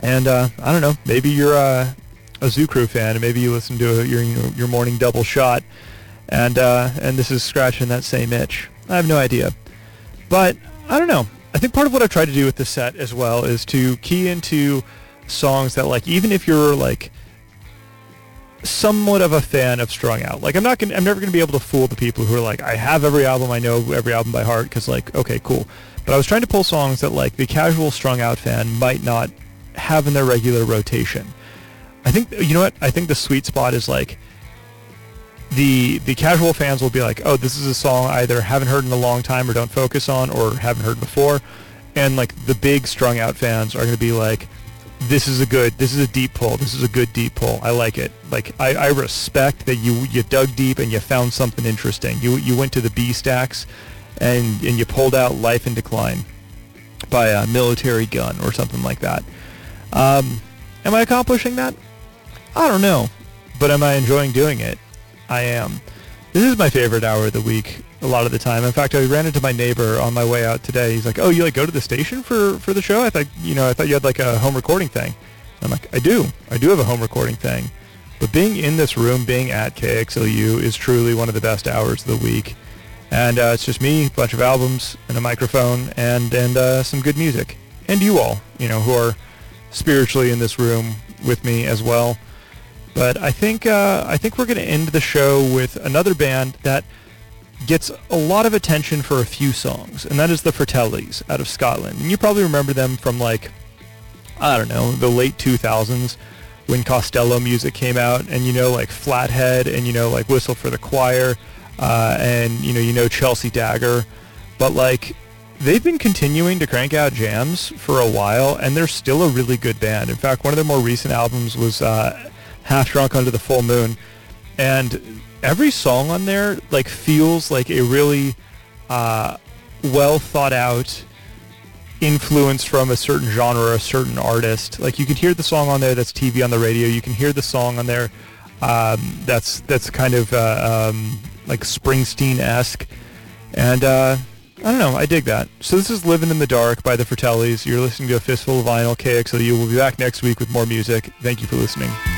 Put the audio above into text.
And I don't know, maybe you're a Zoo Crew fan, and maybe you listen to your morning double shot, and this is scratching that same itch. I have no idea, but I don't know. I think part of what I've tried to do with this set as well is to key into songs that, like, even if you're like somewhat of a fan of Strung Out, like I'm never gonna be able to fool the people who are like, I have every album, I know every album by heart, because like, okay, cool. But I was trying to pull songs that like the casual Strung Out fan might not have in their regular rotation. I think, you know what? I think the sweet spot is like the casual fans will be like, oh, this is a song I either haven't heard in a long time or don't focus on or haven't heard before. And like the big Strung Out fans are going to be like, this is a deep pull. This is a good deep pull. I like it. Like I respect that you dug deep and you found something interesting. You went to the B stacks and you pulled out Life in Decline by a Military Gun or something like that. Am I accomplishing that? I don't know, but am I enjoying doing it? I am. This is my favorite hour of the week a lot of the time. In fact, I ran into my neighbor on my way out today. He's like, "Oh, you like go to the station for the show? I thought you had like a home recording thing." I'm like, I do have a home recording thing, but being in this room, being at KXLU is truly one of the best hours of the week. And it's just me, a bunch of albums, and a microphone, and some good music, and you all, who are spiritually in this room with me as well. But I think we're going to end the show with another band that gets a lot of attention for a few songs, and that is the Fratellis out of Scotland. And you probably remember them from, like, I don't know, the late 2000s when Costello music came out, and like Flathead, and like Whistle for the Choir, and Chelsea Dagger. But like, they've been continuing to crank out jams for a while, and they're still a really good band. In fact, one of their more recent albums was Half Drunk Under the Full Moon, and every song on there like feels like a really well thought out influence from a certain genre or a certain artist. Like, you can hear the song on there that's TV on the radio, you can hear the song on there that's kind of like Springsteen-esque, and I don't know, I dig that. So this is Living in the Dark by the Fratellis. You're listening to A Fistful of Vinyl, KXLU. We'll be back next week with more music. Thank you for listening.